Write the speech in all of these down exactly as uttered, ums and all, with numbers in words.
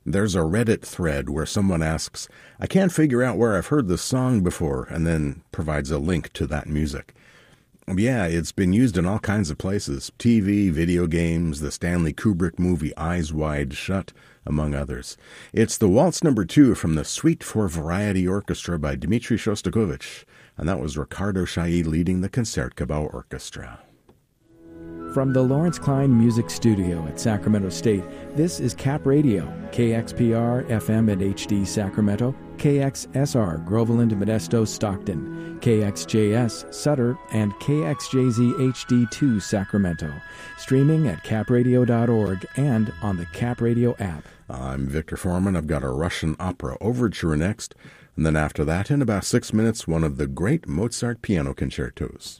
There's a Reddit thread where someone asks, I can't figure out where I've heard this song before, and then provides a link to that music. Yeah, it's been used in all kinds of places. T V, video games, the Stanley Kubrick movie Eyes Wide Shut, among others. It's the Waltz Number Two from the Suite for Variety Orchestra by Dmitri Shostakovich, and that was Ricardo Chailly leading the Concertgebouw Orchestra. From the Lawrence Klein Music Studio at Sacramento State, this is Cap Radio, K X P R F M and H D Sacramento, K X S R Groveland, Modesto, Stockton, K X J S Sutter, and K X J Z H D two Sacramento. Streaming at cap radio dot org and on the Cap Radio app. I'm Victor Foreman. I've got a Russian opera overture next, and then after that, in about six minutes, one of the great Mozart piano concertos.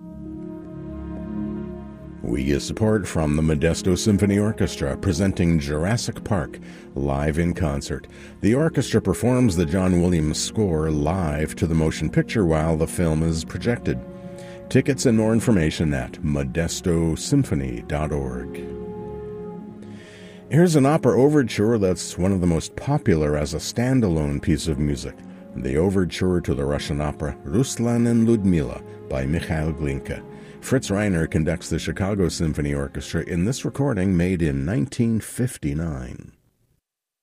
We get support from the Modesto Symphony Orchestra presenting Jurassic Park live in concert. The orchestra performs the John Williams score live to the motion picture while the film is projected. Tickets and more information at modesto symphony dot org. Here's an opera overture that's one of the most popular as a standalone piece of music. The overture to the Russian opera Ruslan and Ludmila by Mikhail Glinka. Fritz Reiner conducts the Chicago Symphony Orchestra in this recording made in nineteen fifty-nine.